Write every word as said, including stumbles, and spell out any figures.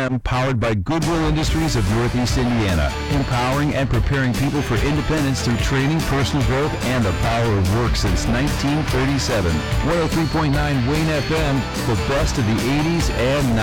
M, powered by Goodwill Industries of Northeast Indiana, empowering and preparing people for independence through training, personal growth, and the power of work since nineteen thirty-seven. one oh three point nine Wayne F M, the best of the eighties and nineties.